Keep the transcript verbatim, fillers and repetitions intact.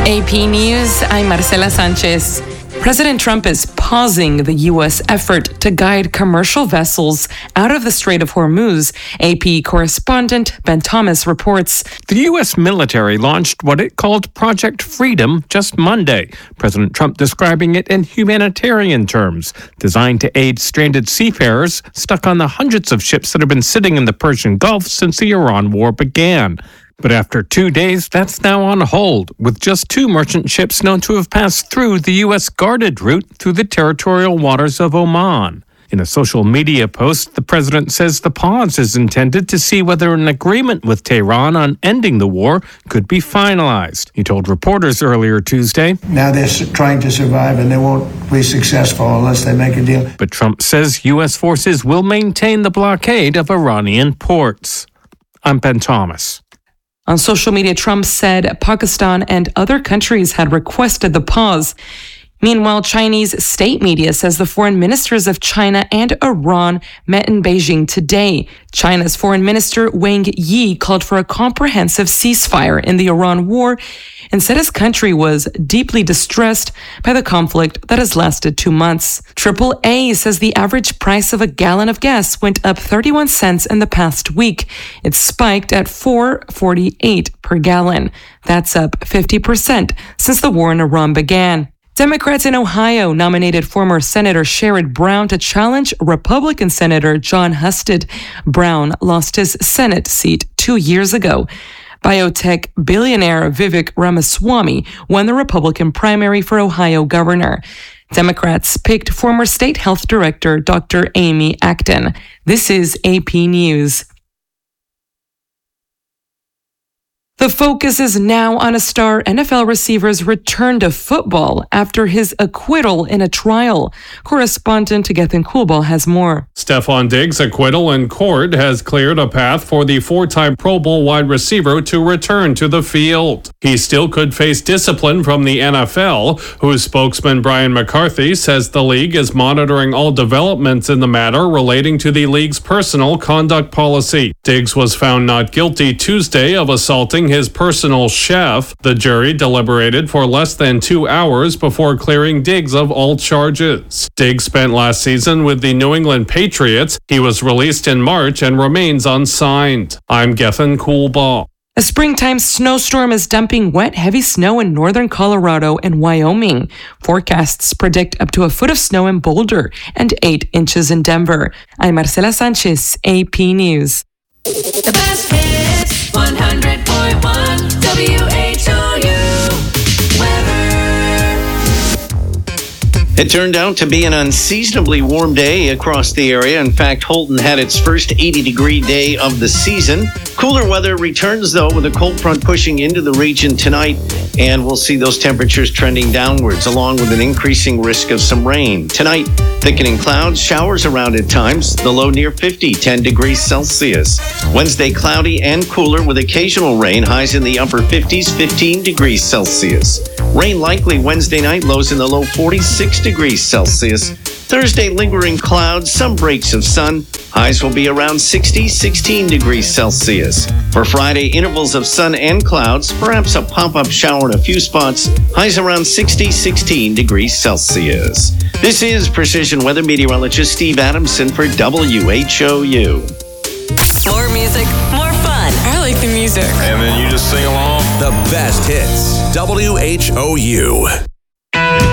A P News, I'm Marcela Sanchez. President Trump is pausing the U S effort to guide commercial vessels out of the Strait of Hormuz. A P correspondent Ben Thomas reports. The U S military launched what it called Project Freedom just Monday. President Trump describing it in humanitarian terms, designed to aid stranded seafarers stuck on the hundreds of ships that have been sitting in the Persian Gulf since the Iran war began. But after two days, that's now on hold, with just two merchant ships known to have passed through the U S guarded route through the territorial waters of Oman. In a social media post, the president says the pause is intended to see whether an agreement with Tehran on ending the war could be finalized. He told reporters earlier Tuesday, "Now they're trying to survive and they won't be successful unless they make a deal." But Trump says U S forces will maintain the blockade of Iranian ports. I'm Ben Thomas. On social media, Trump said Pakistan and other countries had requested the pause. Meanwhile, Chinese state media says the foreign ministers of China and Iran met in Beijing today. China's foreign minister Wang Yi called for a comprehensive ceasefire in the Iran war and said his country was deeply distressed by the conflict that has lasted two months. triple A says the average price of a gallon of gas went up thirty-one cents in the past week. It spiked at four dollars and forty-eight cents per gallon. That's up fifty percent since the war in Iran began. Democrats in Ohio nominated former Senator Sherrod Brown to challenge Republican Senator John Husted. Brown lost his Senate seat two years ago. Biotech billionaire Vivek Ramaswamy won the Republican primary for Ohio governor. Democrats picked former state health director Doctor Amy Acton. This is A P News. The focus is now on a star N F L receiver's return to football after his acquittal in a trial. Correspondent Gethin Coolball has more. Stefon Diggs' acquittal in court has cleared a path for the four-time Pro Bowl wide receiver to return to the field. He still could face discipline from the N F L, whose spokesman Brian McCarthy says the league is monitoring all developments in the matter relating to the league's personal conduct policy. Diggs was found not guilty Tuesday of assaulting his personal chef. The jury deliberated for less than two hours before clearing Diggs of all charges. Diggs spent last season with the New England Patriots. He was released in March and remains unsigned. I'm Gethin Coolball. A springtime snowstorm is dumping wet, heavy snow in northern Colorado and Wyoming. Forecasts predict up to a foot of snow in Boulder and eight inches in Denver. I'm Marcela Sanchez, A P News. The best hits, one hundred point one W H O U weather. It turned out to be an unseasonably warm day across the area. In fact, Holton had its first eighty-degree day of the season. Cooler weather returns, though, with a cold front pushing into the region tonight, and we'll see those temperatures trending downwards, along with an increasing risk of some rain. Tonight, thickening clouds, showers around at times, the low near fifty, ten degrees Celsius. Wednesday, cloudy and cooler with occasional rain, highs in the upper fifties, fifteen degrees Celsius. Rain likely Wednesday night, lows in the low forty-six degrees Celsius. Thursday, lingering clouds, some breaks of sun. Highs will be around sixty, sixteen degrees Celsius. For Friday, intervals of sun and clouds, perhaps a pop-up shower in a few spots. Highs around sixty, sixteen degrees Celsius. This is Precision Weather Meteorologist Steve Adamson for W H O U. More music, more fun. I like the music. And then you just sing along. The best hits. W H O U.